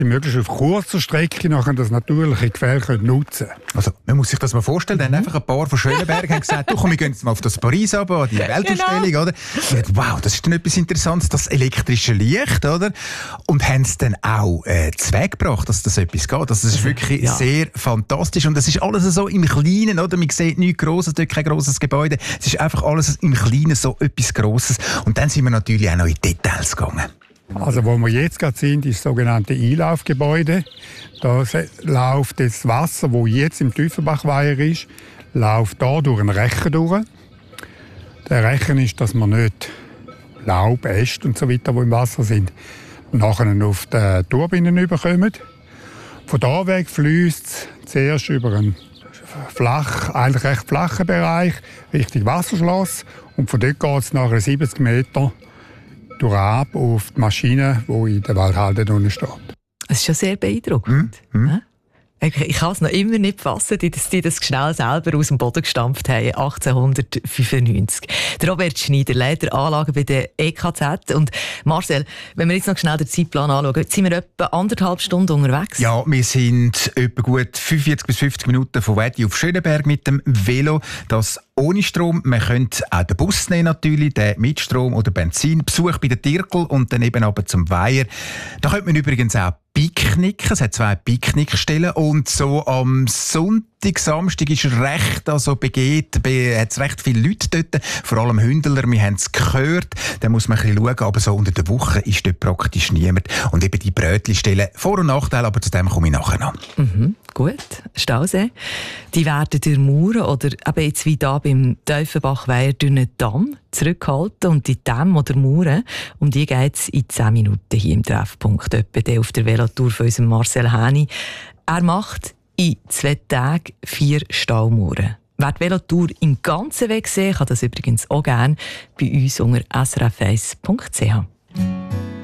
die möglichst auf kurzer Strecke nachher das natürliche Gefälle nutzen können. Also, man muss sich das mal vorstellen, dann einfach ein paar von Schönenberg haben gesagt, du komm, wir gehen jetzt mal auf das Paris runter, an die Weltausstellung, Genau. oder? Wow, das ist dann etwas Interessantes, das elektrische Licht, oder? Und haben es dann auch zu Weg gebracht, dass das etwas geht. Das ist wirklich sehr fantastisch und das ist alles so im Kleinen, oder? Man sieht nichts Grosses, dort kein grosses Gebäude. Es ist einfach alles im Kleinen so etwas Grosses. Und dann sind wir natürlich auch noch in Details gegangen. Also wo wir jetzt gerade sind, ist das sogenannte Einlaufgebäude. Da läuft das Wasser, das jetzt im Tiefenbachweiher ist, läuft da durch einen Rechen durch. Der Rechen ist, dass man nicht Laub, Äste und so weiter, die im Wasser sind, nachher auf die Turbinen überkommen. Von da weg fließt es zuerst über einen eigentlich recht flachen Bereich Richtung Wasserschloss und von dort geht es nachher 70 Meter ab auf die Maschine, die in der Waldhalde unten steht. Das ist schon sehr beeindruckend. Ich kann es noch immer nicht fassen, dass die das schnell selber aus dem Boden gestampft haben, 1895. Der Robert Schneider, Leiter Anlagen bei der EKZ. Und Marcel, wenn wir jetzt noch schnell den Zeitplan anschauen, sind wir etwa 1,5 Stunden unterwegs? Ja, wir sind etwa gut 45 bis 50 Minuten von Wedi auf Schönenberg mit dem Velo. Das ohne Strom. Man könnte auch den Bus nehmen, natürlich, den mit Strom oder Benzin. Besuch bei der Tirkel und dann eben aber zum Weiher. Da könnte man übrigens auch picknicken. Es hat 2 Picknickstellen und so am Sonntag, Samstag ist recht, also hat es recht viele Leute dort, vor allem Hündler, wir haben es gehört, da muss man ein bisschen schauen, aber so unter der Woche ist dort praktisch niemand. Und eben die Brötli-Stellen, Vor- und Nachteile, aber zu dem komme ich nachher noch. Gut, Stausee. Die werden durch Mauern oder eben jetzt wie da beim Tiefenbachweiher durch einen Damm zurückgehalten. Und die Dämme oder Mauern, um die geht es in 10 Minuten hier im Treffpunkt, etwa auf der Velotour von unserem Marcel Häni. Er macht in 2 Tagen 4 Staumauern. Wer die Velotour im ganzen Weg sehen kann das übrigens auch gerne bei uns unter srf1.ch.